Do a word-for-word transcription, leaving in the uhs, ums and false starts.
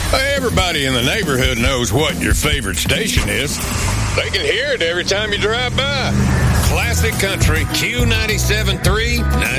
Everybody in the neighborhood knows what your favorite station is. They can hear it every time you drive by. Classic Country Q ninety-seven point three,